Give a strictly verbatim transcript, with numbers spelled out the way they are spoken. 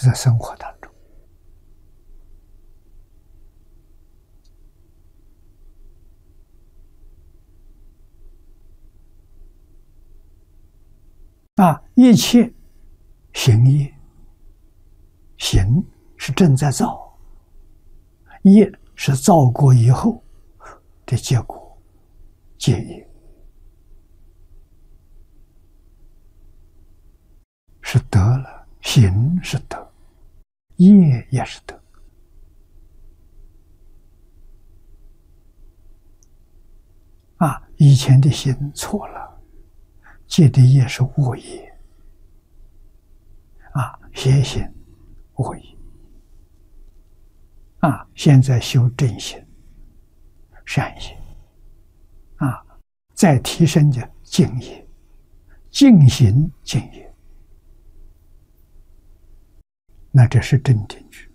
是在生活当中。啊，一切行业，行是正在造，业是造过以后的结果，结业是得了，行是得，业也是得。啊，以前的行错了，结的业是恶业。啊，邪行、恶业。啊，现在修正行、善业。啊，再提升的净业，净行净业，那这是正定句。